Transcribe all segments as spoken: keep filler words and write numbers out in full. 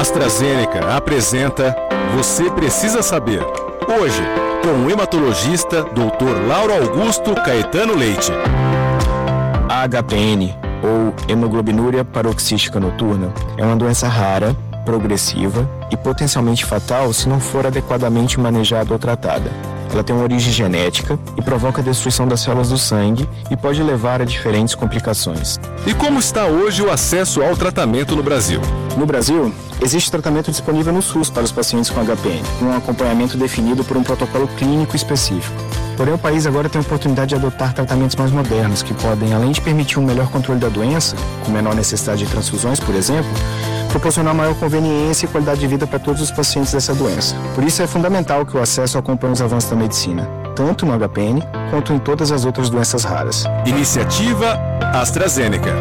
AstraZeneca apresenta Você Precisa Saber. Hoje, com o hematologista doutor Lauro Augusto Caetano Leite. A H P N, ou hemoglobinúria paroxística noturna, é uma doença rara, progressiva e potencialmente fatal se não for adequadamente manejada ou tratada. Ela tem uma origem genética e provoca a destruição das células do sangue e pode levar a diferentes complicações. E como está hoje o acesso ao tratamento no Brasil? No Brasil, existe tratamento disponível no SUS para os pacientes com H P N, com um acompanhamento definido por um protocolo clínico específico. Porém, o país agora tem a oportunidade de adotar tratamentos mais modernos, que podem, além de permitir um melhor controle da doença, com menor necessidade de transfusões, por exemplo, proporcionar maior conveniência e qualidade de vida para todos os pacientes dessa doença. Por isso é fundamental que o acesso acompanhe os avanços da medicina, tanto no H P N quanto em todas as outras doenças raras. Iniciativa AstraZeneca.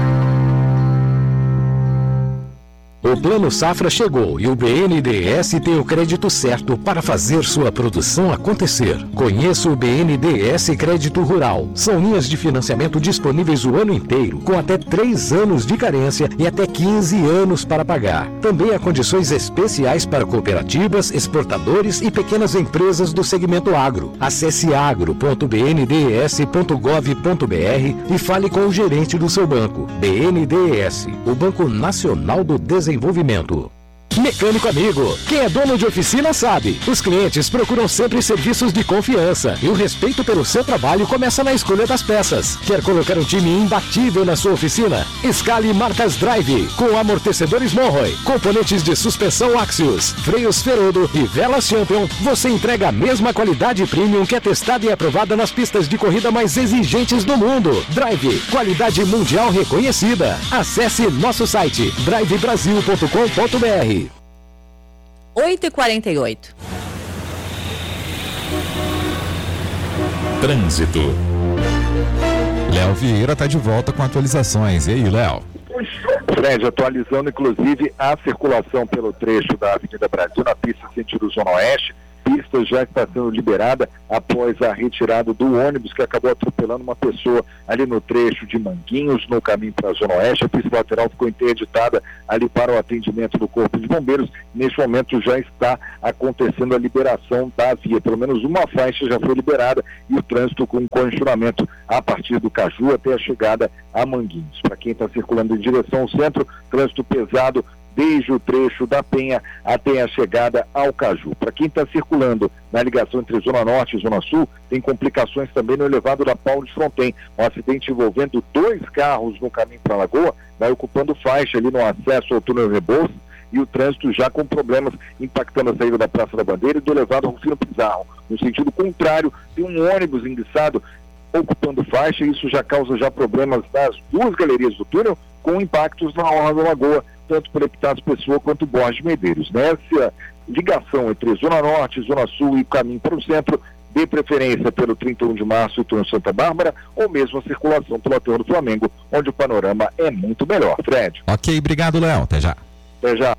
O Plano Safra chegou e o B N D E S tem o crédito certo para fazer sua produção acontecer. Conheça o B N D E S Crédito Rural. São linhas de financiamento disponíveis o ano inteiro, com até três anos de carência e até quinze anos para pagar. Também há condições especiais para cooperativas, exportadores e pequenas empresas do segmento agro. Acesse agro ponto b n d e s ponto gov ponto b r e fale com o gerente do seu banco. B N D E S, o Banco Nacional do Desenvolvimento. Desenvolvimento. Mecânico amigo, quem é dono de oficina sabe, os clientes procuram sempre serviços de confiança e o respeito pelo seu trabalho começa na escolha das peças. Quer colocar um time imbatível na sua oficina? Escale marcas Drive, com amortecedores Monroe, componentes de suspensão Axios, freios Ferodo e velas Champion. Você entrega a mesma qualidade premium que é testada e aprovada nas pistas de corrida mais exigentes do mundo. Drive, qualidade mundial reconhecida. Acesse nosso site drive brasil ponto com ponto b r. oito e quarenta e oito. Trânsito. Léo Vieira está de volta com atualizações. E aí, Léo? Fred, atualizando inclusive a circulação pelo trecho da Avenida Brasil na pista sentido Zona Oeste. Pista já está sendo liberada após a retirada do ônibus que acabou atropelando uma pessoa ali no trecho de Manguinhos, no caminho para a Zona Oeste. A pista lateral ficou interditada ali para o atendimento do Corpo de Bombeiros. Neste momento já está acontecendo a liberação da via. Pelo menos uma faixa já foi liberada e o trânsito com congestionamento a partir do Caju até a chegada a Manguinhos. Para quem está circulando em direção ao centro, trânsito pesado desde o trecho da Penha até a chegada ao Caju. Para quem está circulando na ligação entre Zona Norte e Zona Sul, tem complicações também no elevado da Paulo de Fronten. Um acidente envolvendo dois carros no caminho para a Lagoa, vai ocupando faixa ali no acesso ao túnel Rebouças, e o trânsito já com problemas impactando a saída da Praça da Bandeira e do elevado Rufino Pizarro. No sentido contrário, tem um ônibus enguiçado ocupando faixa, e isso já causa já problemas nas duas galerias do túnel, com impactos na Orla da Lagoa, tanto por Epitácio Pessoa quanto Borges Medeiros. Nessa ligação entre Zona Norte, Zona Sul e caminho para o centro, dê preferência pelo trinta e um de março e túnel Santa Bárbara, ou mesmo a circulação pelo Aterro do Flamengo, onde o panorama é muito melhor. Fred. Ok, obrigado, Léo. Até já. Até já.